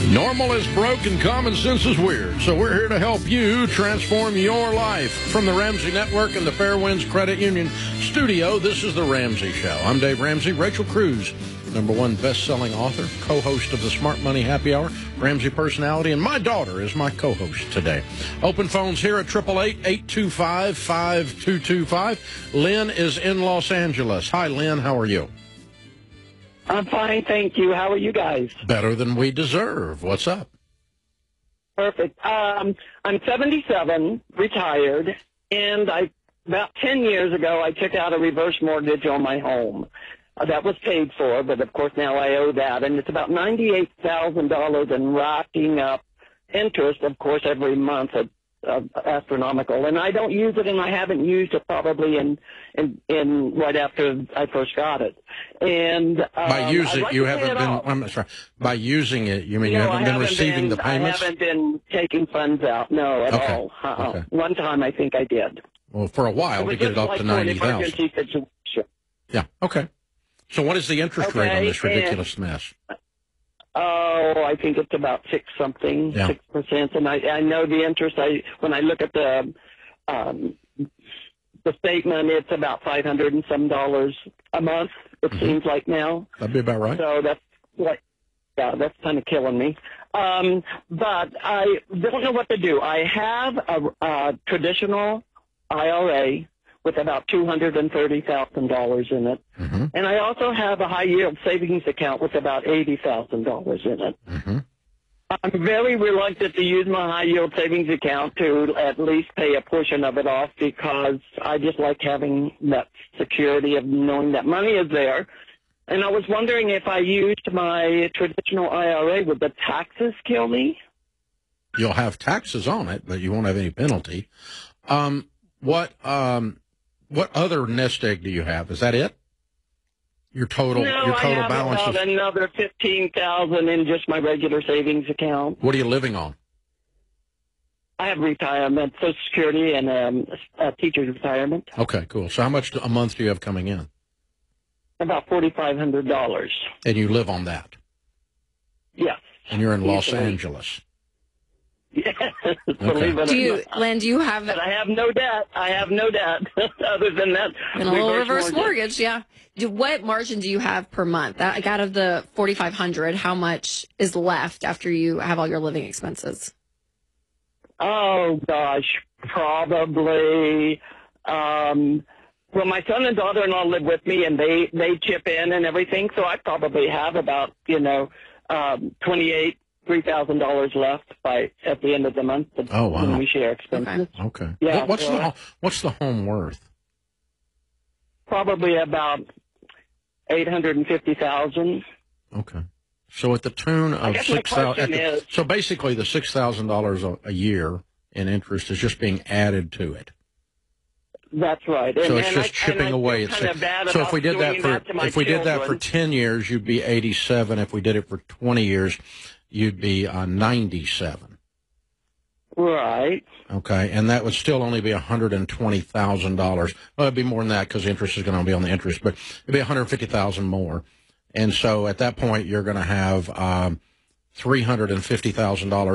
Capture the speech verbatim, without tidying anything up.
Normal is broken, common sense is weird. So we're here to help you transform your life. From the Ramsey Network and the Fairwinds Credit Union studio, this is The Ramsey Show. I'm Dave Ramsey. Rachel Cruz, number one best-selling author, co-host of the Smart Money Happy Hour, Ramsey personality, and my daughter is my co-host today. Open phones here at eight eight eight, eight two five, five two two five. Lynn is in Los Angeles. Hi, Lynn. How are you? I'm fine, thank you. How are you guys? Better than we deserve. What's up? Perfect. Um, I'm seventy-seven, retired, and I about ten years ago I took out a reverse mortgage on my home. Uh, that was paid for, but of course now I owe that, and it's about ninety-eight thousand dollars in racking up interest, of course, every month. At, uh, astronomical, and I don't use it, and I haven't used it probably in in, in right after I first got it. And um, by using like you haven't been. Off. I'm sorry. By using it, you mean no, you haven't I been haven't receiving been, the payments? I haven't been taking funds out. No, at okay. all. Uh-uh. Okay. One time I think I did. Well, for a while to get it up like to ninety thousand. Situation. Yeah. Okay. So what is the interest okay, rate on this ridiculous and, mess? Oh, I think it's about six something, yeah. six percent. And I, I know the interest. I when I look at the um, the statement, it's about five hundred and some dollars a month. It mm-hmm. seems like now. That'd be about right. So that's like, yeah, that's kind of killing me. Um, but I don't know what to do. I have a, a traditional I R A with about two hundred and thirty thousand dollars in it. Mm-hmm. And I also have a high-yield savings account with about eighty thousand dollars in it. Mm-hmm. I'm very reluctant to use my high-yield savings account to at least pay a portion of it off because I just like having that security of knowing that money is there. And I was wondering if I used my traditional I R A, would the taxes kill me? You'll have taxes on it, but you won't have any penalty. Um, what... Um What other nest egg do you have? Is that it? Your total, no, your total I have balance about is another fifteen thousand in just my regular savings account. What are you living on? I have retirement, Social Security, and um, a teacher's retirement. Okay, cool. So how much a month do you have coming in? About forty-five hundred dollars. And you live on that? Yes. And you're in Los Easily. Angeles? Yes, okay. believe it do you, or not. Lynn, do you have... But I have no debt. I have no debt other than that. And a little reverse mortgage, mortgage yeah. Do, what margin do you have per month? That, like out of the forty-five hundred dollars, how much is left after you have all your living expenses? Oh, gosh, probably... Um, well, my son and daughter-in-law live with me, and they, they chip in and everything, so I probably have about, you know, um, twenty-eight three thousand dollars left by at the end of the month. Oh, wow. When we share expenses. Okay. okay. Yeah. What, what's so the what's the home worth? Probably about eight hundred and fifty thousand. Okay. So at the tune of six thousand. So basically, the six thousand dollars a year in interest is just being added to it. That's right. And, so it's and just I, chipping away. It's so if we did that for that if we children. did that for ten years, you'd be eighty-seven. If we did it for twenty years, you'd be uh, ninety-seven. Right. Okay, and that would still only be one hundred and twenty thousand dollars. Well, it'd be more than that because interest is going to be on the interest, but it'd be one hundred fifty thousand more. And so at that point, you're going to have um, three hundred and fifty thousand dollars